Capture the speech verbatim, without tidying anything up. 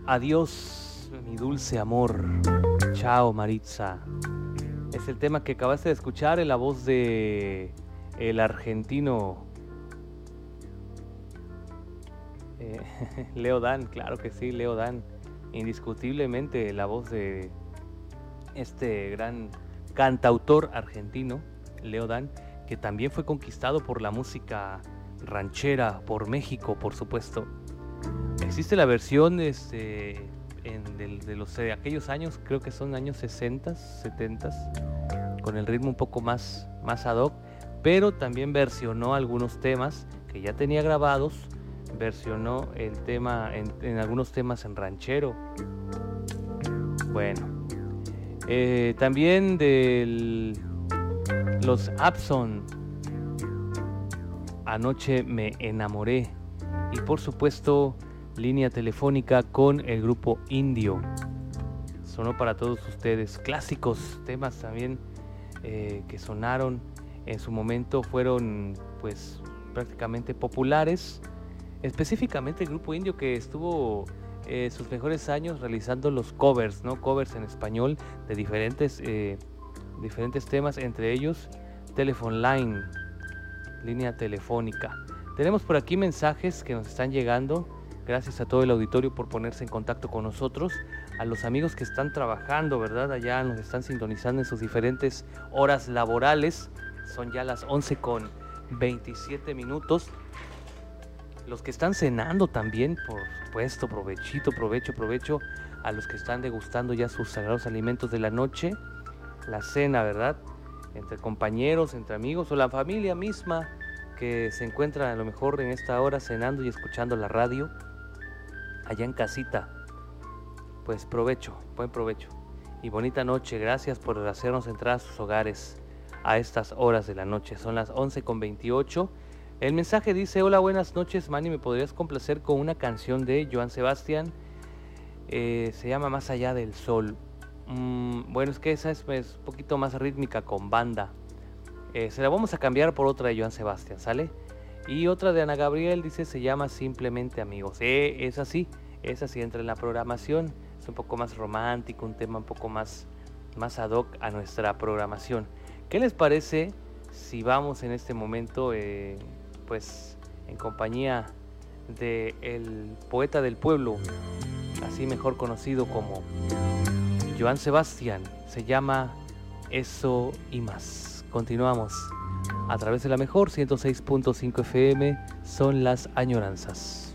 Adiós, mi dulce amor. Chao, Maritza. Es el tema que acabaste de escuchar en la voz de el argentino eh, Leo Dan. Claro que sí, Leo Dan. Indiscutiblemente la voz de este gran cantautor argentino, Leo Dan, que también fue conquistado por la música ranchera, por México, por supuesto. Existe la versión este, en, de, de, los, de aquellos años, creo que son años sesenta, setenta, con el ritmo un poco más, más ad hoc, pero también versionó algunos temas que ya tenía grabados, versionó el tema en, en algunos temas en ranchero. Bueno, eh, también de los Abson, Anoche me enamoré, y por supuesto línea telefónica con el grupo Indio. Sonó para todos ustedes. Clásicos, temas también eh, que sonaron en su momento, fueron pues prácticamente populares. Específicamente el grupo Indio, que estuvo eh, sus mejores años realizando los covers, ¿no? Covers en español de diferentes, eh, diferentes temas, entre ellos Telephone Line, línea telefónica. Tenemos por aquí mensajes que nos están llegando. Gracias a todo el auditorio por ponerse en contacto con nosotros, a los amigos que están trabajando, ¿verdad? Allá nos están sintonizando en sus diferentes horas laborales. Son ya las once con veintisiete minutos. Los que están cenando también, por supuesto, provechito, provecho, provecho. A los que están degustando ya sus sagrados alimentos de la noche, la cena, ¿verdad? Entre compañeros, entre amigos o la familia misma que se encuentra a lo mejor en esta hora cenando y escuchando la radio allá en casita. Pues provecho, buen provecho y bonita noche. Gracias por hacernos entrar a sus hogares a estas horas de la noche. Son las once con veintiocho. El mensaje dice: hola, buenas noches, Manny, ¿me podrías complacer con una canción de Joan Sebastián? Eh, se llama Más allá del sol. Mm, bueno, es que esa es, es un poquito más rítmica con banda. Eh, se la vamos a cambiar por otra de Joan Sebastián, ¿sale? Y otra de Ana Gabriel, dice, se llama Simplemente Amigos. Eh, es así, es así, entra en la programación. Es un poco más romántico, un tema un poco más, más ad hoc a nuestra programación. ¿Qué les parece si vamos en este momento, eh, pues, en compañía de el poeta del pueblo, así mejor conocido como Joan Sebastián? Se llama Eso y Más. Continuamos a través de la mejor ciento seis punto cinco F M. Son las añoranzas.